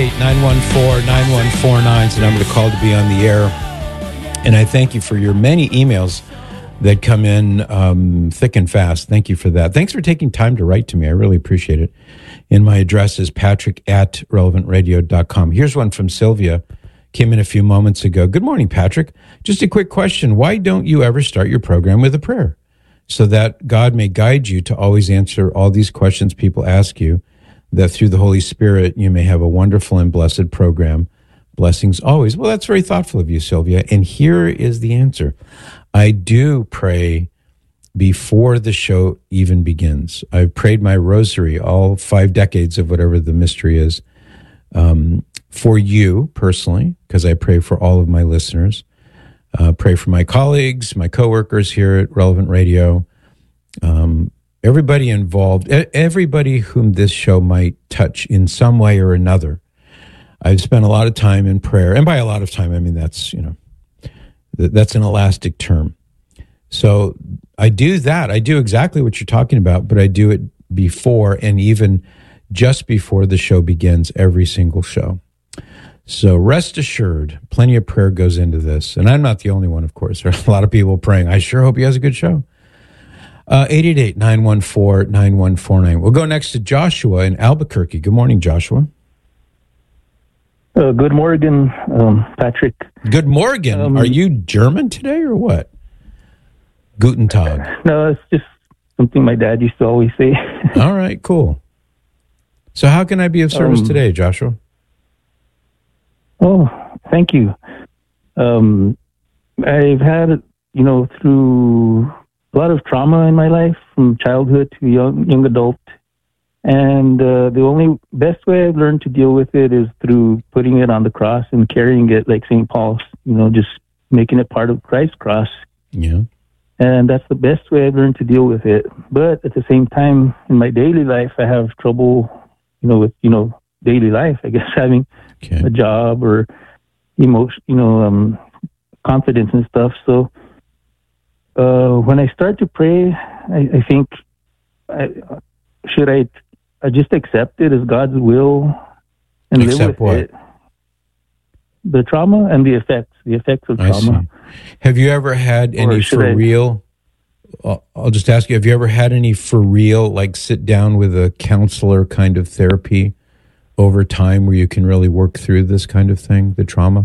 888-914-9149 is the number to call to be on the air. And I thank you for your many emails that come in thick and fast. Thank you for that. Thanks for taking time to write to me. I really appreciate it. And my address is patrick@relevantradio.com. Here's one from Sylvia. Came in a few moments ago. Good morning, Patrick. Just a quick question. Why don't you ever start your program with a prayer so that God may guide you to always answer all these questions people ask you, that through the Holy Spirit you may have a wonderful and blessed program. Blessings always. Well, that's very thoughtful of you, Sylvia. And here is the answer. I do pray before the show even begins. I've prayed my rosary, all 5 decades of whatever the mystery is, for you personally, because I pray for all of my listeners. Pray for my colleagues, my coworkers here at Relevant Radio, everybody involved, everybody whom this show might touch in some way or another. I've spent a lot of time in prayer, and by a lot of time, I mean that's that's an elastic term. So I do that. I do exactly what you're talking about, but I do it before and even just before the show begins, every single show. So rest assured, plenty of prayer goes into this. And I'm not the only one, of course. There are a lot of people praying. I sure hope he has a good show. 888-914-9149. We'll go next to Joshua in Albuquerque. Good morning, Joshua. Good morning, Patrick. Good morning. Are you German today or what? Guten Tag. No, it's just something my dad used to always say. All right, cool. So how can I be of service today, Joshua? Oh, thank you. I've had, through a lot of trauma in my life, from childhood to young adult. And the only best way I've learned to deal with it is through putting it on the cross and carrying it like St. Paul's, just making it part of Christ's cross. Yeah. And that's the best way I've learned to deal with it. But at the same time, in my daily life, I have trouble, with, daily life, I guess, having a job or emotion, confidence and stuff. So when I start to pray, I think, should I just accept it as God's will and live with what? it? The trauma and the effects of trauma. See. Have you ever had any for real? I'll just ask you, have you ever had any for real, like sit down with a counselor kind of therapy over time where you can really work through this kind of thing, the trauma?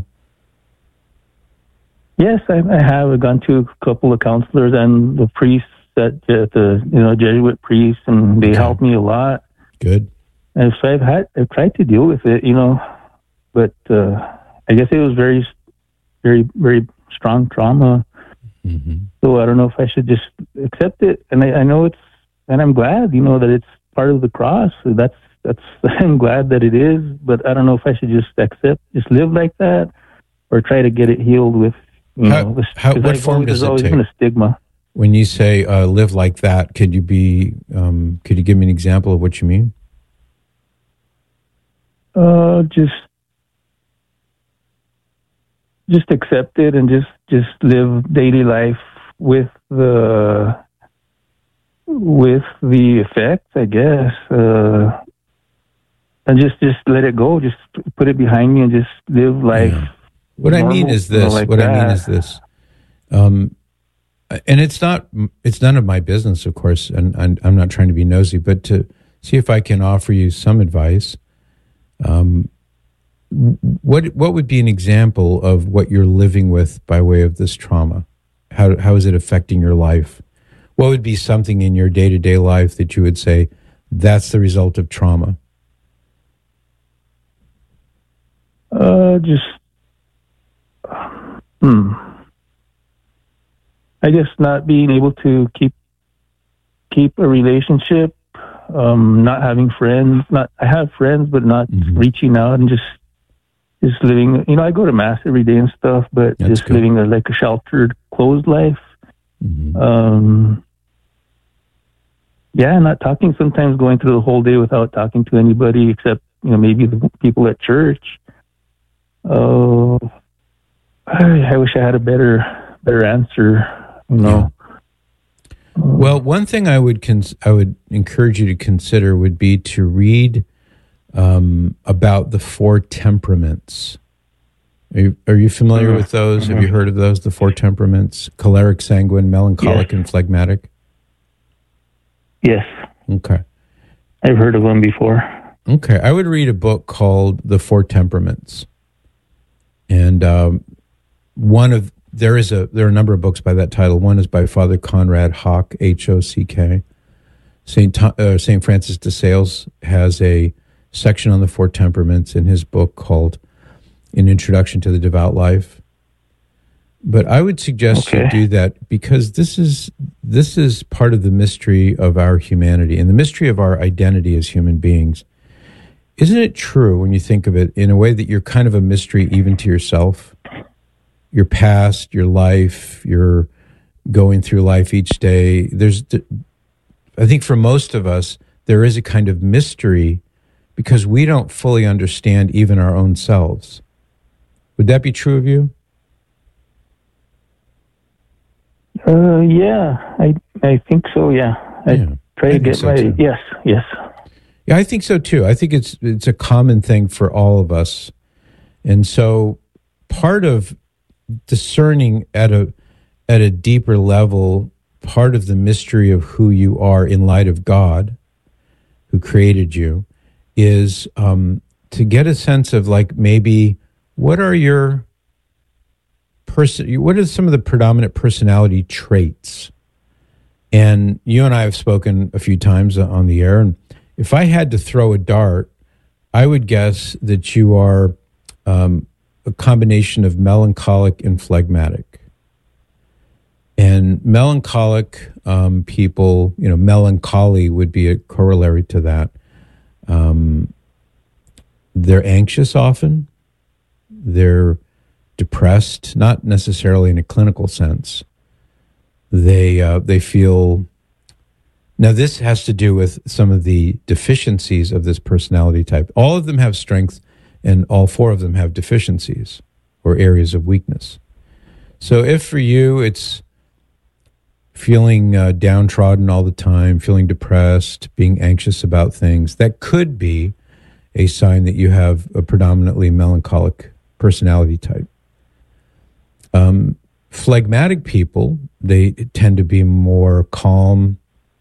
Yes, I have. I've gone to a couple of counselors and the priests at the Jesuit priests, and they helped me a lot. Good. And so I've tried to deal with it, but I guess it was very, very, very strong trauma. Mm-hmm. So I don't know if I should just accept it. And I know and I'm glad, that it's part of the cross. So that's I'm glad that it is, but I don't know if I should just live like that, or try to get it healed with, what form does it take? There's always been a stigma. When you say live like that, could you give me an example of what you mean? Just accept it and just live daily life with the effects, I guess, and just let it go. Just put it behind me and just live life. Yeah. What I mean is this. And it's none of my business, of course, and I'm not trying to be nosy, but to see if I can offer you some advice. What would be an example of what you're living with by way of this trauma? How is it affecting your life? What would be something in your day-to-day life that you would say, that's the result of trauma? I guess not being able to keep a relationship, not having friends. I have friends, but not reaching out and just living. I go to mass every day and stuff, but That's just good. living a sheltered, closed life. Mm-hmm. Not talking. Sometimes going through the whole day without talking to anybody except maybe the people at church. I wish I had a better answer. Yeah. Well, one thing I would encourage you to consider would be to read about the four temperaments. Are you familiar with those? Mm-hmm. Have you heard of those? The four temperaments: choleric, sanguine, melancholic, and phlegmatic. Yes. Okay. I've heard of them before. Okay. I would read a book called The Four Temperaments. And there are a number of books by that title. One is by Father Conrad Hock, Hock. St. Francis de Sales has a section on the four temperaments in his book called An Introduction to the Devout Life. But I would suggest you do that because this is part of the mystery of our humanity and the mystery of our identity as human beings. Isn't it true when you think of it in a way that you're kind of a mystery even to yourself? Your past, your life, you're going through life each day. I think for most of us, there is a kind of mystery because we don't fully understand even our own selves. Would that be true of you? Yeah, I think so. Yeah, I try to get my yes. Yeah, I think so too. I think it's a common thing for all of us, and so part of discerning at a deeper level, part of the mystery of who you are in light of God, who created you, is to get a sense of like maybe what are some of the predominant personality traits? And you and I have spoken a few times on the air, and if I had to throw a dart, I would guess that you are a combination of melancholic and phlegmatic. And melancholic people, melancholy would be a corollary to that. They're anxious often. They're depressed, not necessarily in a clinical sense. They feel... Now, this has to do with some of the deficiencies of this personality type. All of them have strengths, and all four of them have deficiencies or areas of weakness. So if for you it's feeling downtrodden all the time, feeling depressed, being anxious about things, that could be a sign that you have a predominantly melancholic personality type. Phlegmatic people, they tend to be more calm,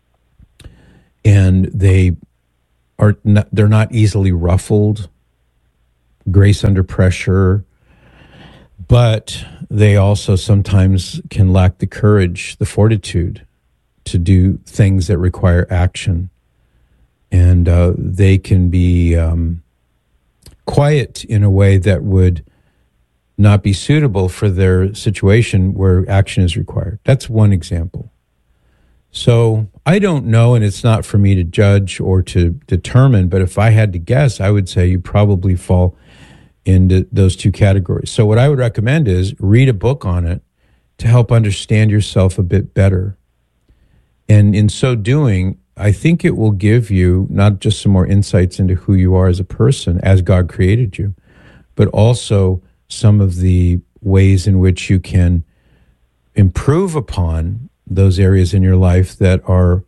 and they're not easily ruffled, grace under pressure, but they also sometimes can lack the courage, the fortitude to do things that require action. And they can be quiet in a way that would not be suitable for their situation where action is required. That's one example. So I don't know, and it's not for me to judge or to determine, but if I had to guess, I would say you probably fall into those two categories. So what I would recommend is read a book on it to help understand yourself a bit better. And in so doing, I think it will give you not just some more insights into who you are as a person, as God created you, but also some of the ways in which you can improve upon those areas in your life that are,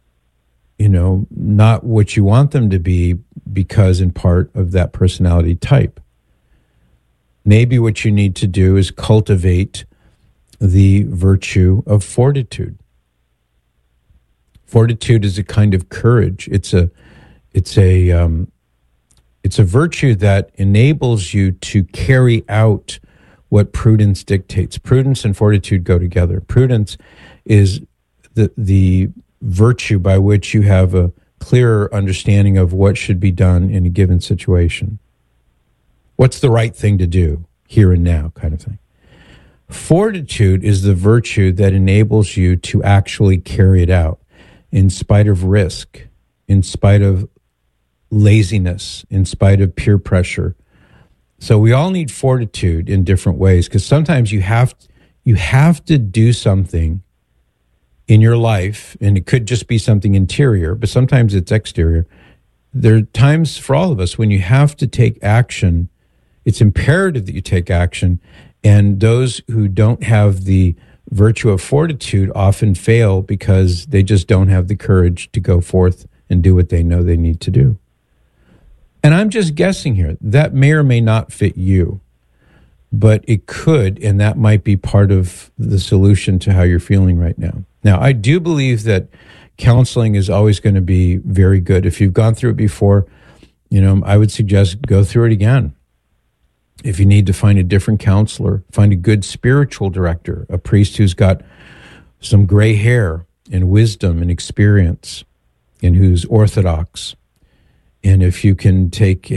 not what you want them to be because in part of that personality type. Maybe what you need to do is cultivate the virtue of fortitude. Fortitude is a kind of courage. It's a virtue that enables you to carry out what prudence dictates. Prudence and fortitude go together. Prudence is the virtue by which you have a clearer understanding of what should be done in a given situation. What's the right thing to do here and now, kind of thing. Fortitude is the virtue that enables you to actually carry it out in spite of risk, in spite of laziness, in spite of peer pressure. So we all need fortitude in different ways, because sometimes you have to do something in your life, and it could just be something interior, but sometimes it's exterior. There are times for all of us when you have to take action. It's imperative that you take action, and those who don't have the virtue of fortitude often fail because they just don't have the courage to go forth and do what they know they need to do. And I'm just guessing here. That may or may not fit you, but it could, and that might be part of the solution to how you're feeling right now. Now, I do believe that counseling is always going to be very good. If you've gone through it before, I would suggest go through it again. If you need to find a different counselor, find a good spiritual director, a priest who's got some gray hair and wisdom and experience and who's orthodox. And if you can take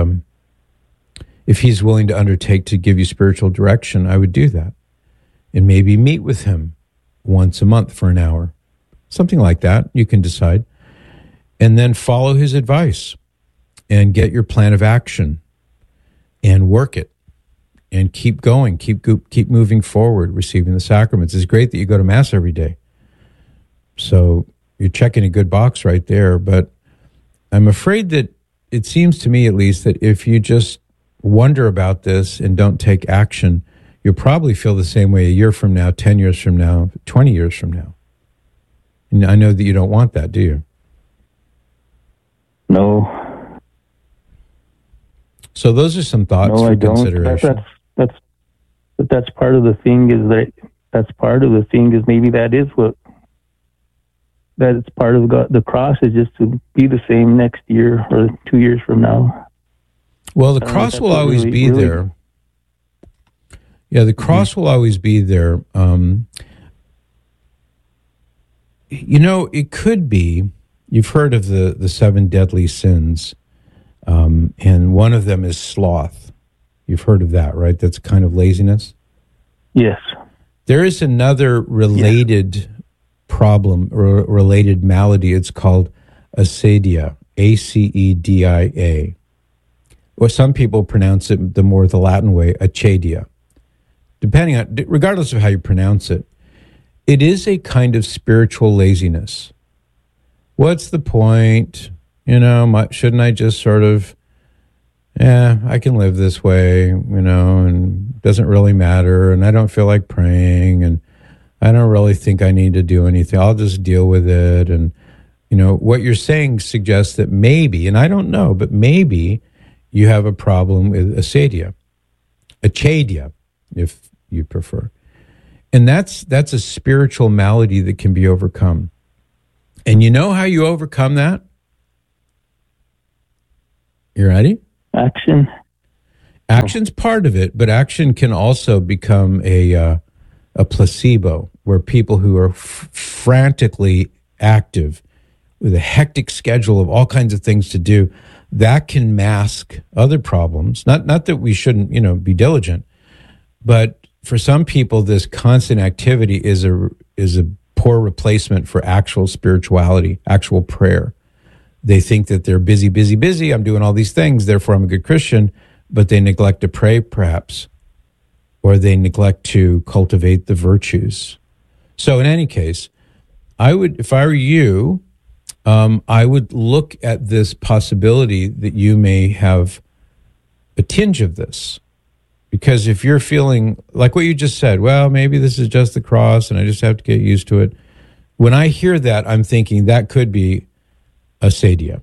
if he's willing to undertake to give you spiritual direction, I would do that. And maybe meet with him once a month for an hour. Something like that, you can decide. And then follow his advice and get your plan of action and work it and keep going, keep moving forward, receiving the sacraments. It's great that you go to Mass every day. So you're checking a good box right there. But I'm afraid that it seems to me, at least, that if you just wonder about this and don't take action, you'll probably feel the same way a year from now, 10 years from now, 20 years from now. And I know that you don't want that, do you? No. So those are some thoughts for consideration. That's part of the thing is maybe that's part of the cross is just to be the same next year or 2 years from now. Well, the cross will always be there. Yeah, the cross will always be there. It could be, you've heard of the 7 deadly sins, and one of them is sloth. You've heard of that, right? That's kind of laziness. Yes. There is another related problem or related malady. It's called acedia, A-C-E-D-I-A. Or some people pronounce it the Latin way, acedia. Regardless of how you pronounce it, it is a kind of spiritual laziness. What's the point? Shouldn't I just sort of, I can live this way, and it doesn't really matter, and I don't feel like praying, and I don't really think I need to do anything. I'll just deal with it. And, what you're saying suggests that maybe, and I don't know, but maybe you have a problem with acedia, if you prefer. And that's a spiritual malady that can be overcome. And you know how you overcome that? You ready? Action. Action's part of it, but action can also become a placebo, where people who are frantically active with a hectic schedule of all kinds of things to do, that can mask other problems. Not that we shouldn't, be diligent, but for some people, this constant activity is a poor replacement for actual spirituality, actual prayer. They think that they're busy, I'm doing all these things, therefore I'm a good Christian, but they neglect to pray, perhaps, or they neglect to cultivate the virtues. So in any case, if I were you, I would look at this possibility that you may have a tinge of this. Because if you're feeling like what you just said, well, maybe this is just the cross and I just have to get used to it. When I hear that, I'm thinking that could be acedia.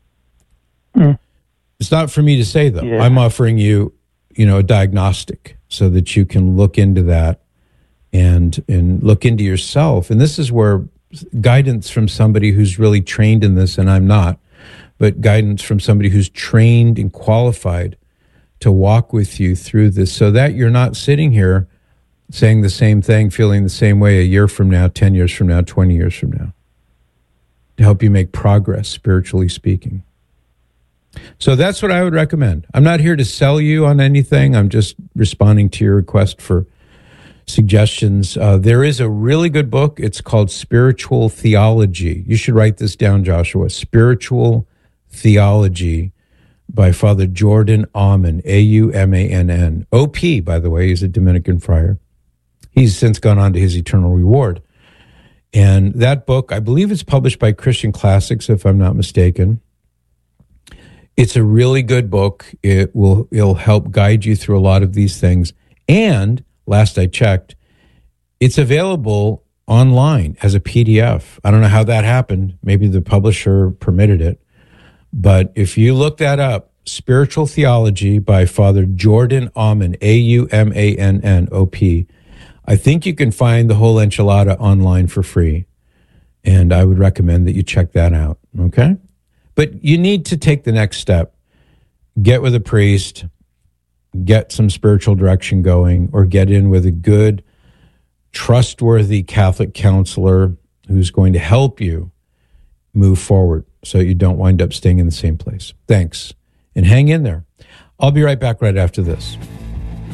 It's not for me to say, though. Yeah. I'm offering you, a diagnostic so that you can look into that and look into yourself. And this is where guidance from somebody who's really trained in this, and I'm not, but guidance from somebody who's trained and qualified to walk with you through this so that you're not sitting here saying the same thing, feeling the same way a year from now, 10 years from now, 20 years from now, to help you make progress, spiritually speaking. So that's what I would recommend. I'm not here to sell you on anything. I'm just responding to your request for suggestions. There is a really good book. It's called Spiritual Theology. You should write this down, Joshua. Spiritual Theology by Father Jordan Aumann, Aumann. O.P., by the way, he's a Dominican friar. He's since gone on to his eternal reward. And that book, I believe it's published by Christian Classics, if I'm not mistaken. It's a really good book. It'll help guide you through a lot of these things. And, last I checked, it's available online as a PDF. I don't know how that happened. Maybe the publisher permitted it. But if you look that up, Spiritual Theology by Father Jordan Aumann, Aumannop. I think you can find the whole enchilada online for free, and I would recommend that you check that out, okay? But you need to take the next step. Get with a priest, get some spiritual direction going, or get in with a good, trustworthy Catholic counselor who's going to help you move forward so you don't wind up staying in the same place. Thanks, and hang in there. I'll be right back right after this.